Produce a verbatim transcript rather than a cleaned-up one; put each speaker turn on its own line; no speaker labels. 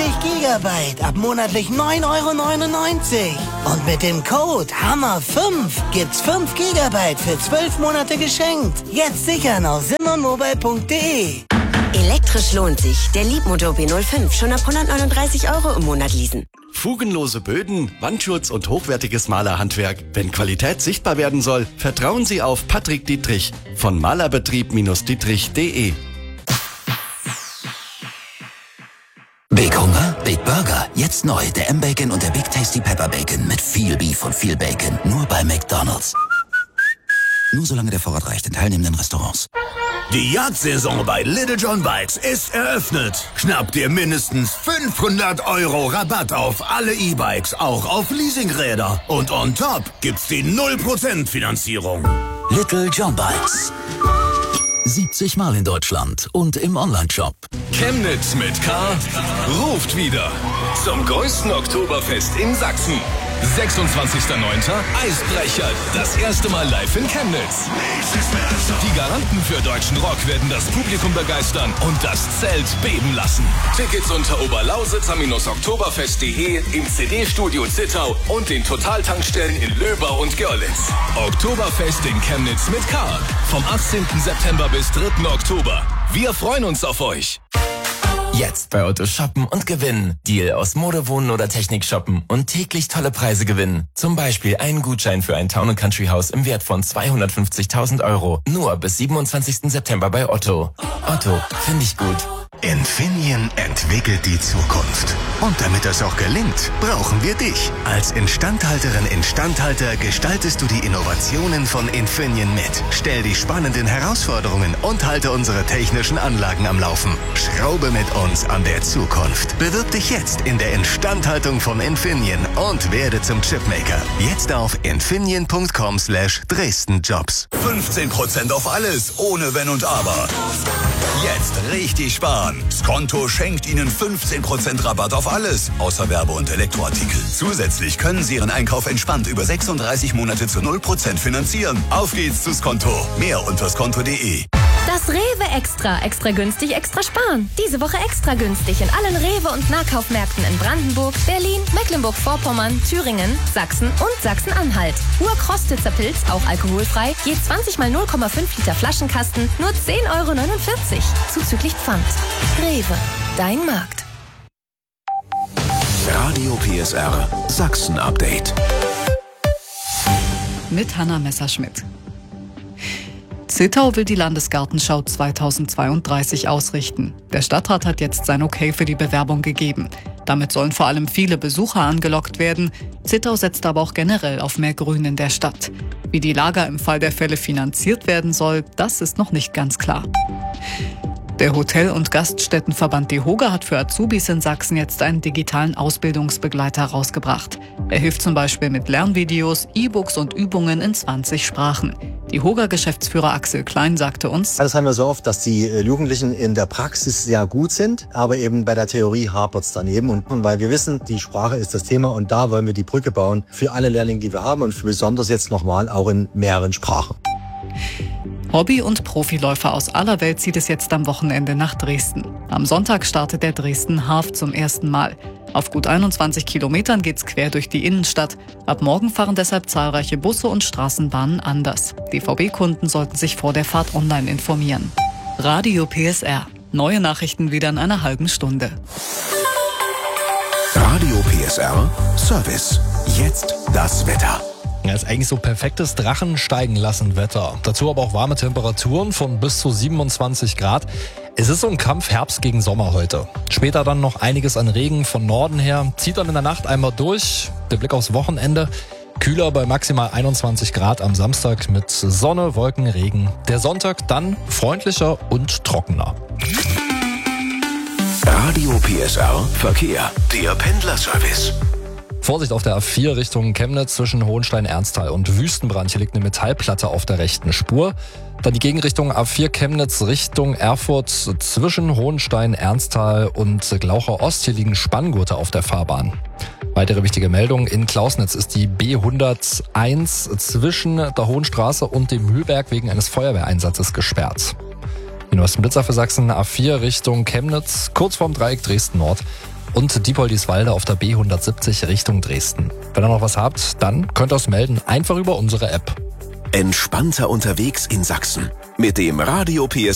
Gigabyte ab monatlich neun Euro neunundneunzig. Und mit dem Code Hammer fünf gibt's fünf Gigabyte für zwölf Monate geschenkt. Jetzt sichern auf simmermobile punkt de.
Elektrisch lohnt sich. Der Leapmotor B null fünf schon ab hundertneununddreißig Euro im Monat leasen.
Fugenlose Böden, Wandschutz und hochwertiges Malerhandwerk. Wenn Qualität sichtbar werden soll, vertrauen Sie auf Patrick Dietrich von malerbetrieb Dietrich punkt de.
Big Hunger, Big Burger. Jetzt neu der M-Bacon und der Big Tasty Pepper Bacon mit viel Beef und viel Bacon. Nur bei McDonald's. Nur solange der Vorrat reicht in teilnehmenden Restaurants.
Die Jagdsaison bei Little John Bikes ist eröffnet. Schnapp dir mindestens fünfhundert Euro Rabatt auf alle E-Bikes, auch auf Leasingräder. Und on top gibt's die null Prozent Finanzierung.
Little John Bikes. siebzig Mal in Deutschland und im Onlineshop.
Chemnitz mit K ruft wieder zum größten Oktoberfest in Sachsen. sechsundzwanzigster neunter Eisbrecher, das erste Mal live in Chemnitz. Die Garanten für deutschen Rock werden das Publikum begeistern und das Zelt beben lassen. Tickets unter oberlausitzer-oktoberfest punkt de, im C D-Studio Zittau und den Totaltankstellen in Löber und Görlitz. Oktoberfest in Chemnitz mit K. Vom achtzehnten September bis dritten Oktober. Wir freuen uns auf euch.
Jetzt bei Otto shoppen und gewinnen. Deal aus Mode, Wohnen oder Technik shoppen und täglich tolle Preise gewinnen. Zum Beispiel einen Gutschein für ein Town and Country Haus im Wert von zweihundertfünfzigtausend Euro. Nur bis siebenundzwanzigsten September bei Otto. Otto, finde ich gut.
Infineon entwickelt die Zukunft. Und damit das auch gelingt, brauchen wir dich. Als Instandhalterin, Instandhalter gestaltest du die Innovationen von Infineon mit. Stell die spannenden Herausforderungen und halte unsere technischen Anlagen am Laufen. Schraube mit uns an der Zukunft. Bewirb dich jetzt in der Instandhaltung von Infineon und werde zum Chipmaker. Jetzt auf infineon punkt com slash Dresden Jobs.
fünfzehn Prozent auf alles, ohne Wenn und Aber. Jetzt richtig sparen. Skonto schenkt Ihnen fünfzehn Prozent Rabatt auf alles, außer Werbe- und Elektroartikel. Zusätzlich können Sie Ihren Einkauf entspannt über sechsunddreißig Monate zu null Prozent finanzieren. Auf geht's zu Skonto. Mehr unter skonto punkt de.
Das Rewe Extra. Extra günstig, extra sparen. Diese Woche extra günstig in allen Rewe- und Nahkaufmärkten in Brandenburg, Berlin, Mecklenburg-Vorpommern, Thüringen, Sachsen und Sachsen-Anhalt. Urkrostitzer Pilz, auch alkoholfrei, je zwanzig mal null Komma fünf Liter Flaschenkasten, nur zehn Euro neunundvierzig. Zuzüglich Pfand. Rewe, dein Markt.
Radio P S R Sachsen Update.
Mit Hanna Messerschmidt. Zittau will die Landesgartenschau zweitausendzweiunddreißig ausrichten. Der Stadtrat hat jetzt sein Okay für die Bewerbung gegeben. Damit sollen vor allem viele Besucher angelockt werden. Zittau setzt aber auch generell auf mehr Grün in der Stadt. Wie die Lager im Fall der Fälle finanziert werden soll, das ist noch nicht ganz klar. Der Hotel- und Gaststättenverband DEHOGA hat für Azubis in Sachsen jetzt einen digitalen Ausbildungsbegleiter rausgebracht. Er hilft zum Beispiel mit Lernvideos, E-Books und Übungen in zwanzig Sprachen. DEHOGA-Geschäftsführer Axel Klein sagte uns:
Das haben wir so oft, dass die Jugendlichen in der Praxis sehr gut sind, aber eben bei der Theorie hapert es daneben. Und weil wir wissen, die Sprache ist das Thema und da wollen wir die Brücke bauen für alle Lehrlinge, die wir haben und für besonders jetzt nochmal auch in mehreren Sprachen.
Hobby- und Profiläufer aus aller Welt zieht es jetzt am Wochenende nach Dresden. Am Sonntag startet der Dresden Half zum ersten Mal. Auf gut einundzwanzig Kilometern geht's quer durch die Innenstadt. Ab morgen fahren deshalb zahlreiche Busse und Straßenbahnen anders. D V B-Kunden sollten sich vor der Fahrt online informieren. Radio P S R. Neue Nachrichten wieder in einer halben Stunde.
Radio P S R Service. Jetzt das Wetter.
Ja, ist eigentlich so perfektes Drachen steigen lassen Wetter. Dazu aber auch warme Temperaturen von bis zu siebenundzwanzig Grad. Es ist so ein Kampf Herbst gegen Sommer heute. Später dann noch einiges an Regen von Norden her. Zieht dann in der Nacht einmal durch. Der Blick aufs Wochenende. Kühler bei maximal einundzwanzig Grad am Samstag mit Sonne, Wolken, Regen. Der Sonntag dann freundlicher und trockener.
Radio P S R Verkehr. Der Pendlerservice.
Vorsicht auf der A vier Richtung Chemnitz zwischen Hohenstein-Ernsthal und Wüstenbrand. Hier liegt eine Metallplatte auf der rechten Spur. Dann die Gegenrichtung A vier Chemnitz Richtung Erfurt zwischen Hohenstein-Ernsthal und Glaucher Ost. Hier liegen Spanngurte auf der Fahrbahn. Weitere wichtige Meldung: In Klausnitz ist die B hunderteins zwischen der Hohenstraße und dem Mühlberg wegen eines Feuerwehreinsatzes gesperrt. Die neuesten Blitzer für Sachsen: A vier Richtung Chemnitz, kurz vorm Dreieck Dresden Nord. und Diepoldiswalde auf der B hundertsiebzig Richtung Dresden. Wenn ihr noch was habt, dann könnt ihr es melden, einfach über unsere App.
Entspannter unterwegs in Sachsen mit dem Radio P S